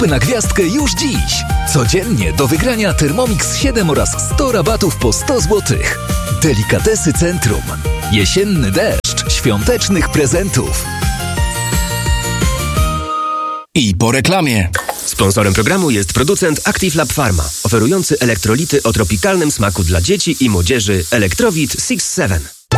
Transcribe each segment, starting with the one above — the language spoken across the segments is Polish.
zakupy na gwiazdkę już dziś. Codziennie do wygrania Thermomix 7 oraz 100 rabatów po 100 zł. Delikatesy Centrum. Jesienny deszcz świątecznych prezentów. I po reklamie. Sponsorem programu jest producent Active Lab Pharma, oferujący elektrolity o tropikalnym smaku dla dzieci i młodzieży Electrowit 6-7.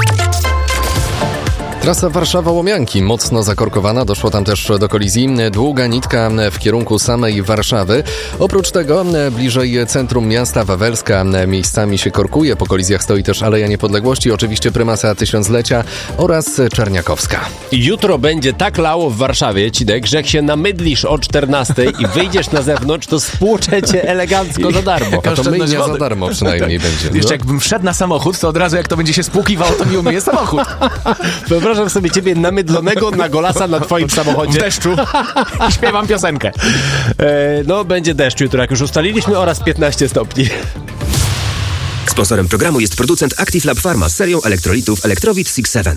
Trasa Warszawa-Łomianki mocno zakorkowana, doszło tam też do kolizji. Długa nitka w kierunku samej Warszawy. Oprócz tego bliżej centrum miasta Wawelska miejscami się korkuje. Po kolizjach stoi też Aleja Niepodległości, oczywiście Prymasa Tysiąclecia oraz Czerniakowska. Jutro będzie tak lało w Warszawie, Cidek, że jak się namydlisz o 14:00 i wyjdziesz na zewnątrz, to spłuczę cię elegancko za darmo. A to myjnia za darmo przynajmniej będzie. No? Jeszcze jakbym wszedł na samochód, to od razu jak to będzie się spłukiwało, to mi umyje samochód. Wyobrażam sobie ciebie namydlonego na golasa na twoim samochodzie. W deszczu. I śpiewam piosenkę. No, będzie deszcz jutro, jak już ustaliliśmy, oraz 15 stopni. Sponsorem programu jest producent Active Lab Pharma z serią elektrolitów Electrowit 6-7.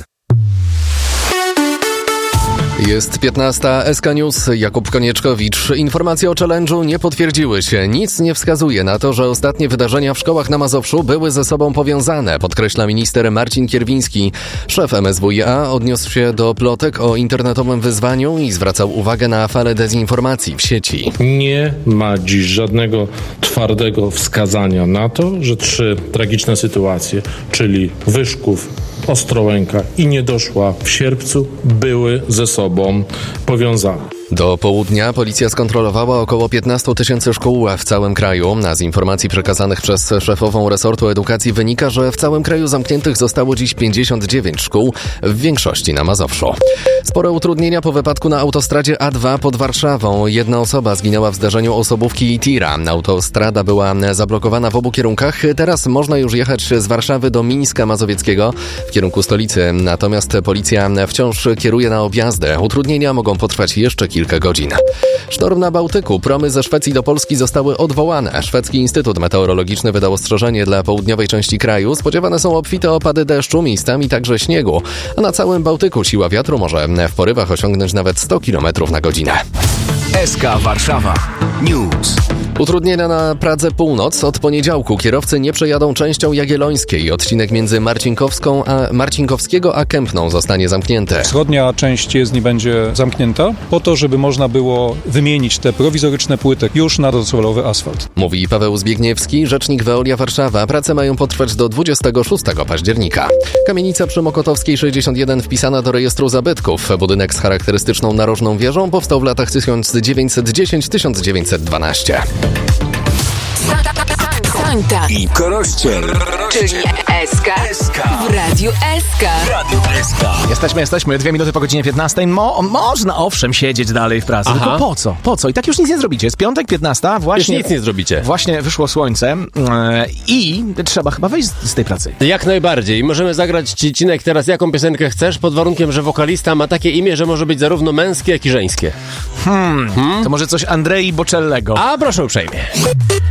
Jest 15. SK News. Jakub Konieczkowicz. Informacje o challenge'u nie potwierdziły się. Nic nie wskazuje na to, że ostatnie wydarzenia w szkołach na Mazowszu były ze sobą powiązane, podkreśla minister Marcin Kierwiński. Szef MSWiA odniósł się do plotek o internetowym wyzwaniu i zwracał uwagę na falę dezinformacji w sieci. Nie ma dziś żadnego twardego wskazania na to, że 3 tragiczne sytuacje, czyli Wyszków, Ostrołęka i Niedoszła w Sierpcu, były ze sobą powiązane. Do południa policja skontrolowała około 15 000 szkół w całym kraju. A z informacji przekazanych przez szefową resortu edukacji wynika, że w całym kraju zamkniętych zostało dziś 59 szkół, w większości na Mazowszu. Spore utrudnienia po wypadku na autostradzie A2 pod Warszawą. Jedna osoba zginęła w zdarzeniu osobówki i tira. Autostrada była zablokowana w obu kierunkach. Teraz można już jechać z Warszawy do Mińska Mazowieckiego w kierunku stolicy. Natomiast policja wciąż kieruje na objazdy. Utrudnienia mogą potrwać jeszcze kilka godzin. Sztorm na Bałtyku. Promy ze Szwecji do Polski zostały odwołane. Szwedzki Instytut Meteorologiczny wydał ostrzeżenie dla południowej części kraju. Spodziewane są obfite opady deszczu, miejscami także śniegu. A na całym Bałtyku siła wiatru może w porywach osiągnąć nawet 100 km na godzinę. SK Warszawa News. Utrudnienia na Pradze Północ. Od poniedziałku kierowcy nie przejadą częścią Jagiellońskiej. Odcinek między Marcinkowskiego a Kępną zostanie zamknięty. Wschodnia część jezdni będzie zamknięta po to, żeby można było wymienić te prowizoryczne płyty już na dozwolowy asfalt. Mówi Paweł Zbigniewski, rzecznik Veolia Warszawa. Prace mają potrwać do 26 października. Kamienica przy Mokotowskiej 61 wpisana do rejestru zabytków. Budynek z charakterystyczną narożną wieżą powstał w latach 1910-1912. Sańta I Korościel. czyli SK w Radiu SK. Jesteśmy. 2 minuty po godzinie 15. Można owszem siedzieć dalej w pracy, tylko po co? Po co? I tak już nic nie zrobicie. Jest piątek, 15. Właśnie Już nic nie zrobicie. Właśnie wyszło słońce i trzeba chyba wyjść z tej pracy. Jak najbardziej. Możemy zagrać ci, Cinek, teraz jaką piosenkę chcesz, pod warunkiem, że wokalista ma takie imię, że może być zarówno męskie, jak i żeńskie. To może coś Andrei Bocellego. A proszę uprzejmie.